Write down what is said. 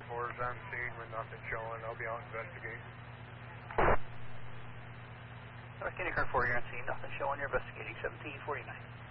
4's on scene with nothing showing. I'll be out investigating. North Candy Car 4, you're on scene. Nothing showing. You're investigating 1749.